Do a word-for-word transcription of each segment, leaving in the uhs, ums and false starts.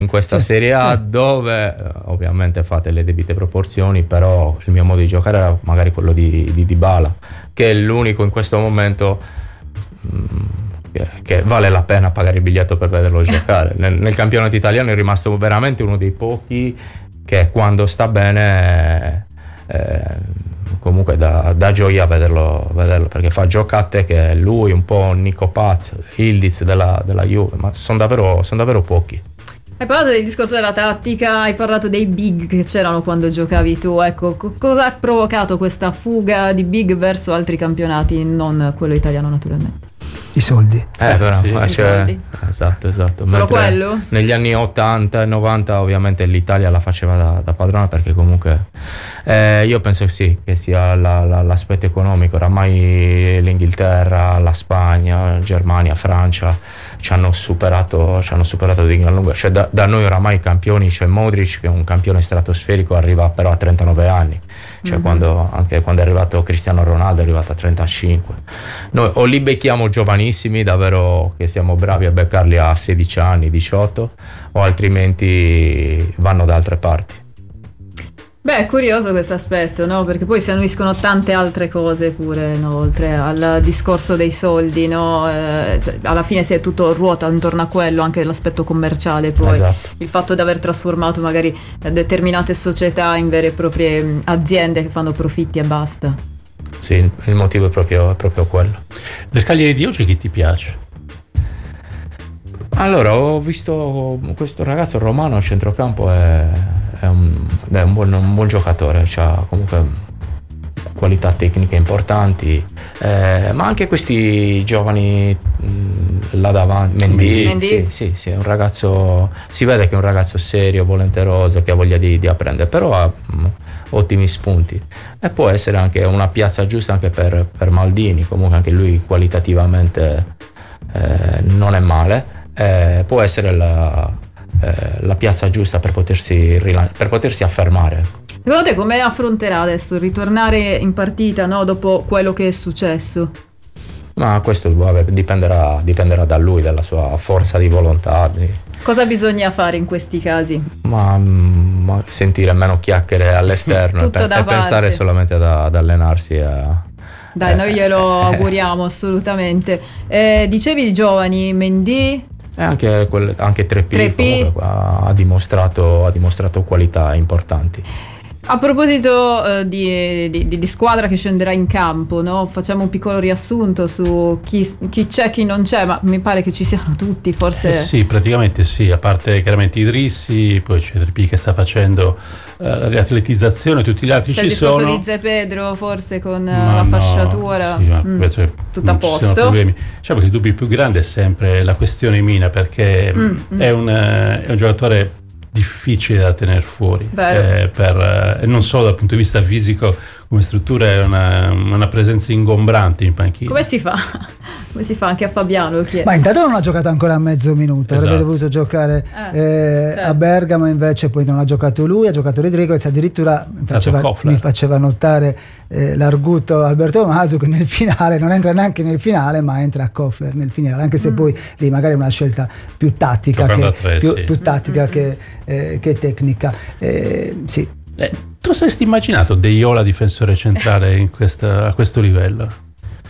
in questa sì, Serie A, sì. dove ovviamente fate le debite proporzioni, però il mio modo di giocare era magari quello di, di Dybala, che è l'unico in questo momento mh, che, che vale la pena pagare il biglietto per vederlo giocare. Nel, nel campionato italiano è rimasto veramente uno dei pochi che quando sta bene eh, comunque dà, dà gioia vederlo, vederlo, perché fa giocate che lui, un po' Nico Paz, Ildiz della, della Juve, ma sono davvero, son davvero pochi. Hai parlato del discorso della tattica, hai parlato dei big che c'erano quando giocavi tu, ecco, co- cosa ha provocato questa fuga di big verso altri campionati, non quello italiano naturalmente? I soldi. Eh, però, sì, eh, i cioè, soldi. Esatto, esatto. Solo Mentre quello? negli anni ottanta e novanta ovviamente l'Italia la faceva da, da padrona, perché comunque eh, io penso che sì, che sia la, la, l'aspetto economico. Oramai l'Inghilterra, la Spagna, Germania, Francia ci hanno superato, ci hanno superato di gran lunga. Cioè da, da noi oramai i campioni, c'è Modric che è un campione stratosferico, arriva però a trentanove anni. Cioè mm-hmm. quando, anche quando è arrivato Cristiano Ronaldo è arrivato a trentacinque. Noi o li becchiamo giovanissimi, davvero che siamo bravi a beccarli a sedici anni, diciotto, o altrimenti vanno da altre parti. Beh, è curioso questo aspetto, no? Perché poi si annuiscono tante altre cose pure, no? Oltre al discorso dei soldi, no? Eh, cioè, alla fine si è tutto ruota intorno a quello, anche l'aspetto commerciale poi. Esatto. Il fatto di aver trasformato magari determinate società in vere e proprie aziende che fanno profitti e basta. Sì, il motivo è proprio, è proprio quello. Del Cagliari di oggi chi ti piace? Allora, ho visto questo ragazzo romano a centrocampo, è, è, un, è un, buon, un buon giocatore, ha comunque qualità tecniche importanti, eh, ma anche questi giovani mh, là davanti, Mendy, Mendy. Sì, sì, sì, è un ragazzo, si vede che è un ragazzo serio, volenteroso, che ha voglia di, di apprendere, però ha mh, ottimi spunti, e può essere anche una piazza giusta anche per, per Maldini, comunque anche lui qualitativamente eh, non è male. Eh, può essere la, eh, la piazza giusta per potersi, rilan- per potersi affermare. Secondo te come affronterà adesso ritornare in partita, no? Dopo quello che è successo? Ma questo vabbè, dipenderà, dipenderà da lui, dalla sua forza di volontà. Di... Cosa bisogna fare in questi casi? Ma, ma sentire meno chiacchiere all'esterno e, pe- e pensare solamente ad, ad allenarsi a... Dai, noi glielo auguriamo assolutamente. Eh, dicevi di giovani, Mendy... E anche, quel, anche tre P, tre P. Ha, ha, dimostrato, ha dimostrato qualità importanti. A proposito eh, di, di, di squadra che scenderà in campo, no? Facciamo un piccolo riassunto su chi, chi c'è, chi non c'è, ma mi pare che ci siano tutti, forse... Eh sì, praticamente sì, a parte chiaramente Idrissi, poi c'è tre P che sta facendo uh, riatletizzazione, tutti gli altri c'è ci il discorso sono. di Ze Pedro forse con Ma la no, fasciatura, sì, ma mm, penso che tutto a non ci posto. siano problemi. Diciamo che il dubbio più grande è sempre la questione Mina, perché Mm, è, mm. un, è un giocatore difficile da tenere fuori, eh, per, eh, non solo dal punto di vista fisico, come struttura è una, una presenza ingombrante in panchina. Come si fa? Come si fa anche a Fabiano? Lo chiedo. Ma intanto non ha giocato ancora mezzo minuto, Esatto. avrebbe dovuto giocare Eh, eh, certo. a Bergamo, invece poi non ha giocato lui, ha giocato Rodriguez, addirittura mi faceva, mi faceva notare eh, l'arguto Alberto Masu che nel finale non entra neanche nel finale, ma entra a Kofler nel finale, anche se mm. poi lì magari è una scelta più tattica che, tre, più, sì. più tattica mm-hmm. che, eh, che tecnica. Eh, sì. Eh, tu lo saresti immaginato De Iola difensore centrale in questa, a questo livello?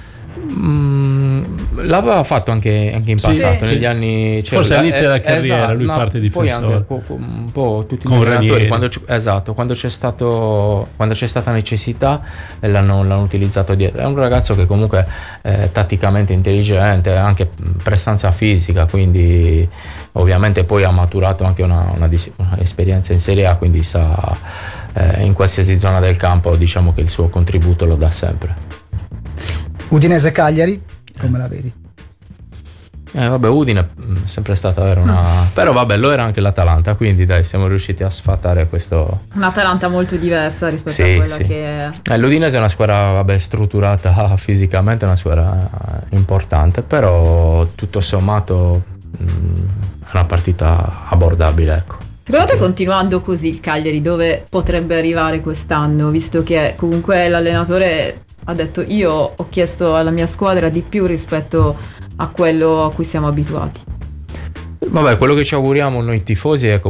Mm, l'aveva fatto anche, anche in passato, sì, negli sì. anni, cioè, forse all'inizio eh, della carriera esatto, lui no, parte difensore, poi anche un po', un po' tutti con gli allenatori Ranieri. quando c- esatto, quando c'è stato quando c'è stata necessità l'hanno, l'hanno utilizzato dietro. È un ragazzo che comunque è tatticamente intelligente, anche prestanza fisica, quindi ovviamente poi ha maturato anche una, una, una esperienza in Serie A, quindi sa eh, in qualsiasi zona del campo, diciamo che il suo contributo lo dà sempre. Udinese Cagliari, come la vedi? Eh, vabbè, Udine è sempre stata avere una... però vabbè, lo era anche l'Atalanta, quindi dai, siamo riusciti a sfatare questo... Un'Atalanta molto diversa rispetto sì, a quella sì. che è... Eh, L'Udinese è una squadra, vabbè, strutturata fisicamente, è una squadra importante, però tutto sommato mh, è una partita abbordabile, ecco. Secondo te, continuando così, il Cagliari dove potrebbe arrivare quest'anno, visto che comunque l'allenatore ha detto io ho chiesto alla mia squadra di più rispetto a quello a cui siamo abituati? Vabbè, quello che ci auguriamo noi tifosi è